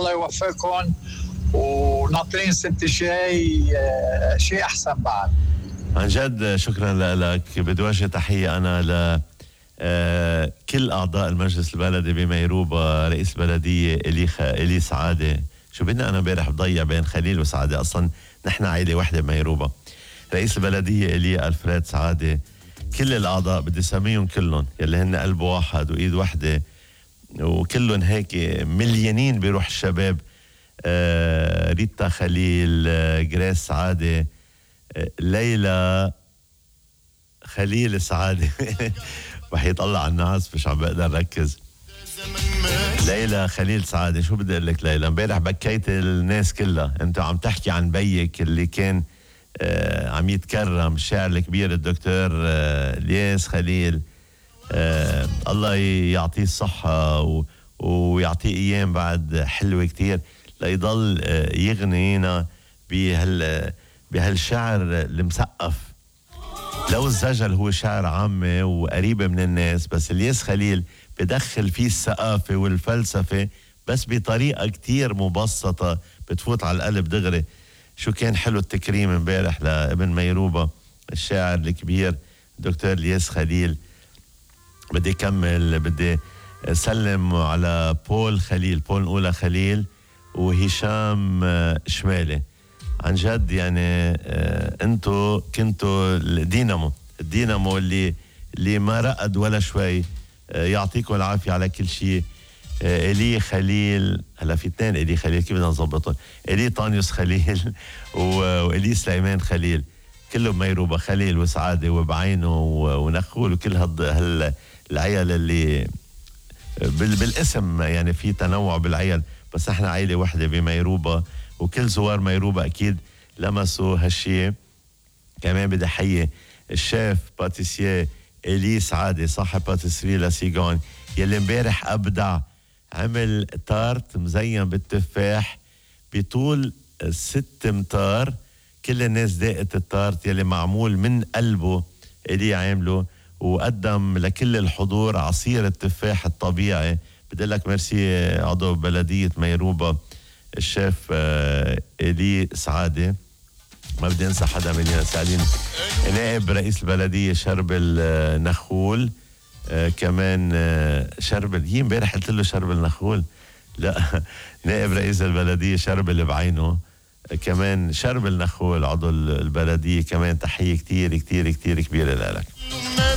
الله يوفقكم وناطرين ست شيء احسن بعد. عن جد شكرا لك. بدي وجه تحيه انا ل كل اعضاء المجلس البلدي بميروبا، رئيس البلديه الي سعاده. شو بدنا انا امبارح بضيع بين خليل وسعاده، اصلا نحن عائله وحده بميروبا. رئيس البلديه الي الفريد سعاده، كل الاعضاء بدي سميهم كلهم يلي هن قلب واحد وايد وحده، وكلهم هيك مليانين بروح الشباب. ريتا خليل، جريس سعاده، ليلى خليل سعاده وحيط الله على الناس مش عم بقدر ركز. ليلى خليل سعاده، شو بدي اقول لك ليلى، امبارح بكيت الناس كلها. انت عم تحكي عن بيك اللي كان عم يتكرم، الشاعر الكبير الدكتور الياس خليل. الله يعطيه الصحه ويعطيه ايام بعد حلوه كتير ليضل يغنينا بهالشعر المثقف. لو الزجل هو شعر عامي وقريب من الناس، بس الياس خليل بدخل فيه الثقافة والفلسفة بس بطريقة كتير مبسطة بتفوت على القلب دغري. شو كان حلو التكريم امبارح لابن ميروبا الشاعر الكبير دكتور الياس خليل. بدي كمل، بدي سلم على بول خليل، بول نقولها خليل، وهشام شمالي. عن جد يعني انتو كنتوا الدينامو اللي ما رقد ولا شوي. يعطيكم العافية على كل شيء. إلي خليل، هلا في اثنين إلي خليل، كيف بدنا نظبطهم؟ إلي طانيوس خليل وإلي سليمان خليل، كلهم ميروبا خليل وسعادة وبعينه ونخول وكل العيال اللي بالاسم يعني في تنوع بالعيال، بس احنا عائلة وحدة بميروبا، وكل زوار ميروبا اكيد لمسوا هالشيء. كمان بدي احيي الشيف باتيسيه إلي سعاده صاحب باتيسري لاسيغون يلي امبارح ابدع، عمل تارت مزين بالتفاح بطول 6 امتار. كل الناس ذاقت التارت يلي معمول من قلبه إلي عامله، وقدم لكل الحضور عصير التفاح الطبيعي. بدي لك ميرسي عضو بلديه ميروبا الشيف إلي سعاده. ما بدي انسى حدا من سعدين، نائب رئيس البلديه شرب النخول. كمان شرب، هي امبارح قلت له شرب النخول، لا نائب رئيس البلديه شرب بعينه. كمان شرب النخول عضو البلديه، كمان تحيه كتير كتير كتير كبيره لك.